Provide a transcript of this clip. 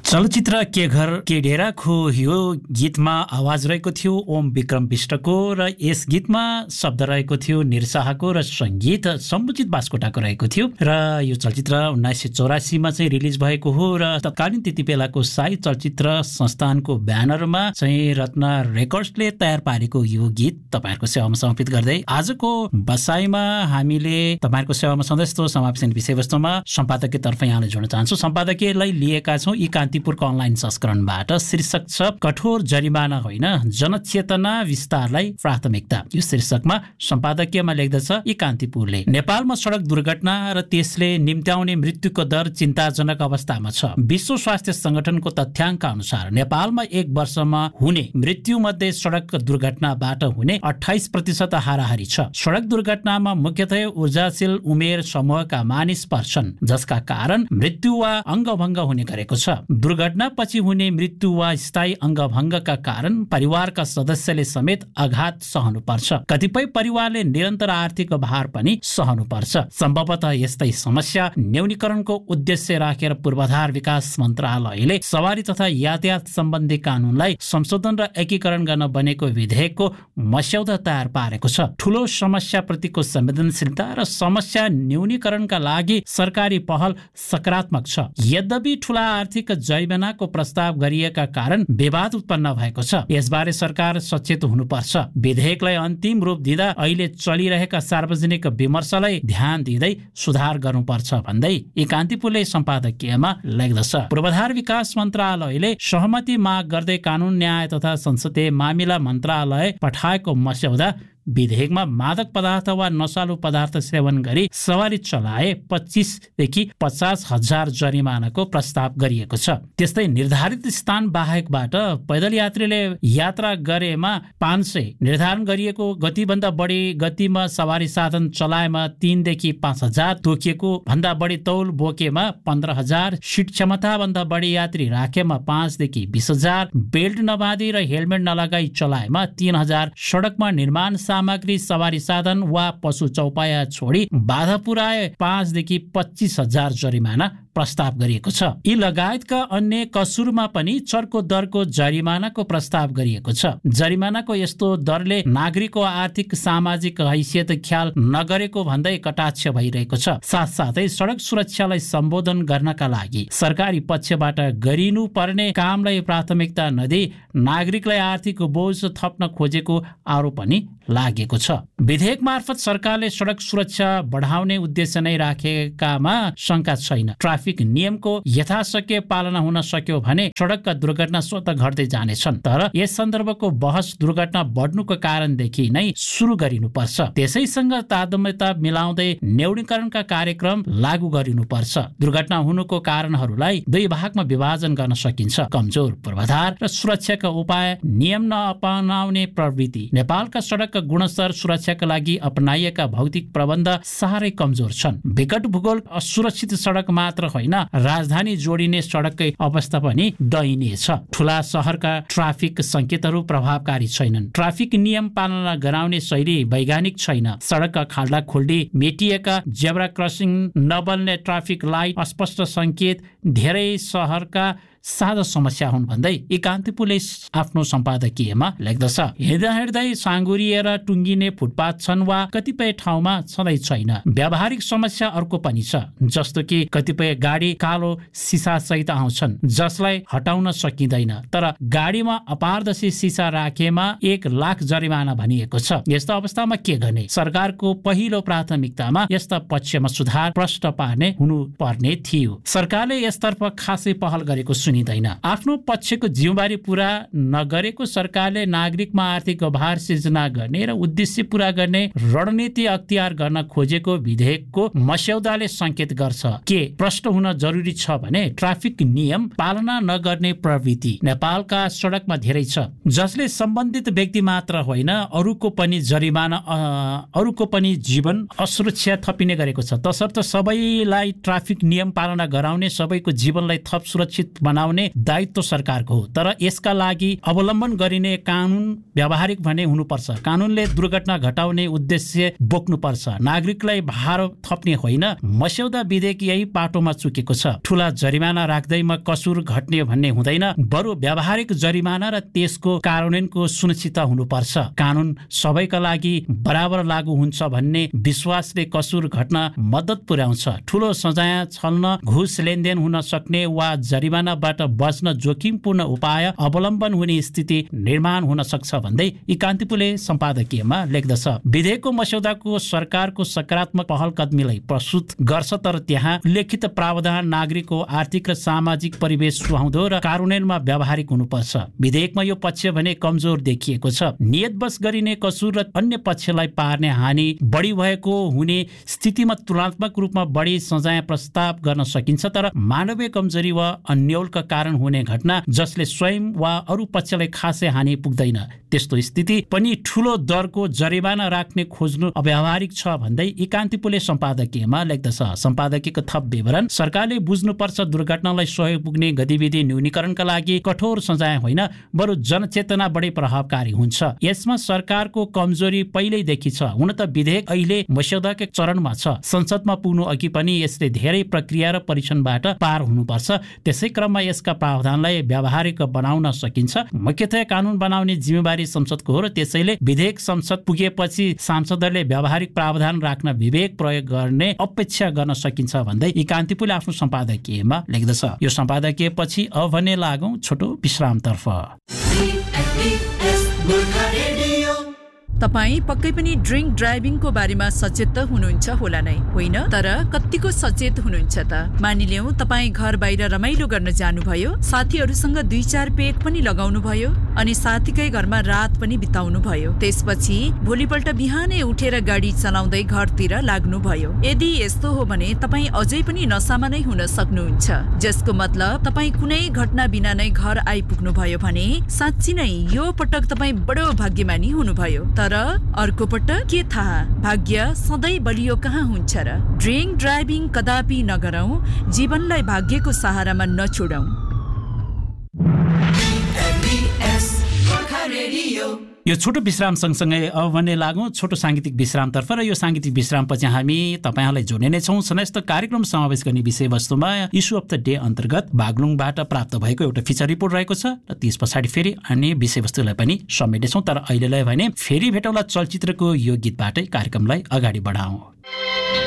चलचित्र के घर के डेराको यो गीतमा आवाज रहेको थियो ओम विक्रम विष्टको र यस गीतमा शब्द रहेको थियो निर शाहको र संगीत सम्बुजित बास्कोटाको रहेको थियो र यो चलचित्र 1984 मा चाहिँ रिलिज भएको हो र तत्कालीन त्यति बेलाको साई चलचित्र संस्थानको ब्यानरमा चाहिँ रत्न रेकर्ड्सले तयार पारेको यो गीत तपाईहरुको सेवामा समर्पित गर्दै आजको बसाइमा हामीले तपाईहरुको सेवामा सधैँ जस्तो समावेशन विषयवस्तुमा सम्पादकीय तर्फ यहाँलाई जोड्न चाहन्छु। सम्पादकीयलाई लिएका छौं यी कान्तिपुरको अनलाइन संस्करणबाट। शीर्षक छ कठोर जरिमाना होइन जनचेतना विस्तारलाई प्राथमिकता। यो शीर्षकमा सम्पादकीयमा लेख्दछ यी कान्तिपुरले नेपालमा सडक दुर्घटना र त्यसले निम्त्याउने मृत्युको दर चिन्ताजनक अवस्थामा छ। विश्व स्वास्थ्य संगठनको तथ्याङ्क अनुसार नेपालमा एक वर्षमा हुने मृत्यु मध्ये सडक दुर्घटनाबाट हुने 28% हाराहारी छ। सडक दुर्घटनामा मुख्यतया ऊर्जाशील उमेर समूहका मानिस पर्छन् जसका कारण मृत्यु वा अङ्गभङ्ग हुने गरेको छ। दुर्घटनापछि हुने मृत्यु वा स्थायी अङ्गभङ्गका कारण परिवारका सदस्यले समेत आघात सहनु पर्छ। कतिपय परिवारले निरन्तर आर्थिक भार पनि सहनु पर्छ। सम्भवतः यस्तै समस्या न्यूनीकरणको उद्देश्य राखेर पूर्वाधार विकास मन्त्रालयले सवारी तथा यातायात सम्बन्धी कानूनलाई संशोधन र एकीकरण गर्न बनेको विधेयकको मस्यौदा तयार पारेको छ। ठूलो समस्या प्रतिको संवेदनशीलता र समस्या न्यूनीकरणका लागि सरकारी पहल सकारात्मक छ। यद्यपि ठूला आर्थिक जरिमानाको प्रस्ताव गरिएका कारण विवाद उत्पन्न भएको छ। यसबारे सरकार सचेत हुनुपर्छ। विधेयकलाई अन्तिम रूप दिँदा अहिले चलिरहेका सार्वजनिक विमर्शलाई ध्यान दिँदै सुधार गर्नुपर्छ भन्दै यी कान्तिपुरले सम्पादकीयमा लेख्दछ। पूर्वाधार विकास मन्त्रालयले सहमति माग गर्दै कानून न्याय तथा संसदीय मामिला मन्त्रालय पठाएको मस्यौदा विधेयकमा मादक पदार्थ वा नशालु पदार्थ सेवन गरी सवारी चलाए 25 देखि 50,000 जरिमानाको प्रस्ताव गरिएको छ। त्यस्तै निर्धारित स्थान बाहेकबाट पैदल यात्रीले यात्रा गरेमा 500, निर्धारण गरिएको गतिभन्दा बढी गतिमा सवारी साधन चलाएमा 3 देखि 5,000, तोकिएको भन्दा बढी तौल बोकेमा 15,000, सिट क्षमताभन्दा बढी यात्री राखेमा 5 देखि 20,000, बेल्ट नबाँधी र हेलमेट नलगाई चलाएमा 3,000, सडकमा निर्माण सामग्री सवारी साधन वा पशु चौपाया छोडी बाधा पुर्याए 5 देखि 25,000 जरिमाना प्रस्ताव गरिएको छ। यी लगायतका अन्य कसुरमा पनि चर्को दरको जरिमानाको प्रस्ताव गरिएको छ। जरिमानाको यस्तो दरले नागरिकको आर्थिक सामाजिक हैसियत ख्याल नगरेको भन्दै कटाक्ष भइरहेको छ। साथसाथै सडक सुरक्षालाई सम्बोधन गर्नका लागि सरकारी पक्षबाट गरिनु पर्ने कामलाई प्राथमिकता नदिई नागरिकलाई आर्थिक बोझ थप्न खोजेको आरोप पनि लागेको छ। विधेयक मार्फत सरकारले सडक सुरक्षा बढाउने उद्देश्य नै राखेकामा शंका छैन। ट्राफिक नियमको यथाशक्य पालना हुन सक्यो भने सडकका दुर्घटना स्वतः घट्दै जानेछन्। तर यस सन्दर्भको बहस दुर्घटना बढ्नुको कारणदेखि नै सुरु गरिनुपर्छ। त्यसैसँग तारतम्यता मिलाउँदै न्यूनीकरणका कार्यक्रम लागू गरिनुपर्छ। दुर्घटना हुनुको कारणहरूलाई दुई भागमा विभाजन गर्न सकिन्छ। कमजोर पूर्वाधार र सुरक्षाका उपाय, नियम नअपनाउने प्रवृत्ति। नेपालका सडकका गुणस्तर सुरक्षाका लागि अपनाइएका भौतिक प्रबन्ध साह्रै कमजोर छन्। विकट भूगोल, असुरक्षित सडक मात्र होइन राजधानी जोडिने सडककै अवस्था पनि दयनीय छ। ठूला शहरका ट्राफिक संकेतहरू प्रभावकारी छैनन्। ट्राफिक नियम पालना गराउने शैली वैज्ञानिक छैन। सडकका खाल्डा खुल्डी मेटिएका, जेब्रा क्रसिङ नबल्ने ट्राफिक लाइट, अस्पष्ट संकेत धेरै शहरका साझा समस्या हुन् भन्दै एकान्तिपुरले आफ्नो सम्पादकीयमा लेख्दछ। हिँड्दा हिँड्दै साँगुरिएर टुङ्गिने फुटपाथ छन् वा कतिपय ठाउँमा सधैँ छैन। व्यावहारिक समस्या अर्को पनि छ, जस्तो कि कतिपय गाडी कालो सिसा सहित आउँछन् जसलाई हटाउन सकिँदैन। तर गाडीमा अपारदर्शी सिसा राखेमा 1 लाख जरिमाना भनिएको छ। यस्तो अवस्थामा के गर्ने? सरकारको पहिलो प्राथमिकतामा यस्ता पक्षमा सुधार प्रष्ट पार्ने हुनुपर्ने थियो। सरकारले यसतर्फ खासै पहल गरेको सुनिँदैन। आफ्नो पक्षको जिम्मेवारी पूरा नगरेको सरकारले नागरिकमा आर्थिक भार सिर्जना गर्ने र उद्देश्य पूरा गर्ने रणनीति अख्तियार गर्न खोजेको विधेयकको मस्यौदाले संकेत गर्छ। के प्रश्न हुन जरुरी छ भने ट्राफिक नियम पालना नगर्ने प्रवृत्ति नेपालका सडकमा धेरै छ, जसले सम्बन्धित व्यक्ति मात्र होइन अरूको पनि जरिमाना, अरूको पनि जीवन असुरक्षा थपिने गरेको छ। तसर्थ सबैलाई ट्राफिक नियम पालना गराउने, सबैको जीवनलाई थप सुरक्षित बनाउने दायित्व सरकारको हो, तर यसका लागि अवलम्बन गरिने कानुन व्यावहारिक भने हुनुपर्छ। कानुनले दुर्घटना घटाउने उद्देश्य बोक्नुपर्छ, नागरिकलाई भार थप्ने होइन। मस्यौदा विधेयक यही पाटोमा चुकेको छ। ठूला जरिमाना राख्दैमा कसुर घट्ने भन्ने हुँदैन, बरु व्यावहारिक जरिमाना र त्यसको कार्यान्वयनको सुनिश्चित हुनुपर्छ। कानुन सबैका लागि बराबर लागू हुन्छ भन्ने विश्वासले कसुर घट्न मद्दत पुर्याउँछ। ठूलो सजाय छल्न, घुस लेनदेन हुन सक्ने वा जरिमानाबाट बच्न जोखिमपूर्ण उपाय अवलम्बन हुने स्थिति निर्माण हुन सक्छ भन्दै यी कान्तिपुरले सम्पादकीयमा लेख्दछ। विधेयकको मस्यौदाको सरकारको सकारात्मक पहल कदमीलाई प्रस्तुत गर्छ, तर त्यहाँ उल्लेखित प्रावधान नागरिकको आर्थिक र सामाजिक परिवेश सुहाउँदो र कार्यान्वयनमा व्यावहारिक हुनुपर्छ। विधेयकमा यो पक्ष भने कमजोर देखिएको छ। नियतवश गरिने कसुर र अन्य पक्षलाई पार्ने हानि बढी भएको हुने स्थितिमा तुलनात्मक रूपमा बढी सजाय प्रस्ताव गर्न सकिन्छ, तर मानवीय कमजोरी वा अन्यलका कारण हुने घटना जसले स्वयं वा अरू पक्षलाई खासै हानि पुग्दैन, त्यस्तो स्थिति पनि ठूलो दरको जरिमाना राख्ने खोज्नु अव्यावहारिक छ भन्दै यी कान्तिपुरले सम्पादकीयमा लेख्दछ। सम्पादकीयको थप विवरण: सरकारले बुझ्नुपर्छ, दुर्घटनालाई सहयोग पुग्ने गतिविधि न्यूनीकरणका लागि कठोर सजाय होइन, बरु जनचेतना बढी प्रभावकारी हुन्छ। यसमा सरकारको कमजोरी पहिल्यैदेखि छ। हुन त विधेयक अहिले मस्यौदाको चरणमा छ। संसदमा पुग्नु अघि पनि यसले धेरै प्रक्रिया र परीक्षणबाट पार हुनुपर्छ। त्यसै क्रममा यसका प्रावधानलाई व्यावहारिक बनाउन सकिन्छ। मुख्यतया कानुन बनाउने जिम्मेवारी संसदको हो र त्यसैले विधेयक संसद पुगेपछि सांसदहरूले व्यावहारिक प्रावधान राख्न विवेक प्रयोग गर्ने अपेक्षा गर्न सकिन्छ भन्दै यी कान्तिपुरले आफ्नो सम्पादकीयमा लेख्दछ। यो सम्पादकीय पछि अब भने लागौं छोटो विश्रामतर्फ। तपाईँ पक्कै पनि ड्रिङ्क ड्राइभिङको बारेमा सचेत त हुनुहुन्छ होला नै, होइन? तर कतिको सचेत हुनुहुन्छ त? मानिलियौँ तपाईँ घर बाहिर रमाइलो गर्न जानुभयो, साथीहरूसँग 2-4 पेग पनि लगाउनु भयो अनि साथीकै घरमा रात पनि बिताउनु भयो। त्यसपछि भोलिपल्ट बिहानै उठेर गाडी चलाउँदै घरतिर लाग्नुभयो। यदि यस्तो हो भने तपाईँ अझै पनि नसामा नै हुन सक्नुहुन्छ, जसको मतलब तपाईँ कुनै घटना बिना नै घर आइपुग्नु भयो भने साँच्ची नै यो पटक तपाईँ बडो भाग्यमानी हुनुभयो। तर अर्को पटक के थाहा, भाग्य सधैँ बलियो कहाँ हुन्छ र? ड्रिङ्क ड्राइभिङ कदापि नगरौं, जीवनलाई भाग्यको सहारामा नछोडौं। यो छोटो विश्राम सँगसँगै अब भने लागौँ छोटो साङ्गीतिक विश्रामतर्फ र यो साङ्गीतिक विश्रामपछि हामी तपाईँहरूलाई जोड्ने नै छौँ सनयस्त कार्यक्रम समावेश गर्ने विषयवस्तुमा इस्यु अफ द डे अन्तर्गत बागलुङबाट प्राप्त भएको एउटा फिचर रिपोर्ट रहेको छ र त्यस पछाडि फेरि अन्य विषयवस्तुलाई पनि समेट्नेछौँ। तर अहिलेलाई भने फेरि भेटौँला चलचित्रको यो गीतबाटै कार्यक्रमलाई अगाडि बढाउँ।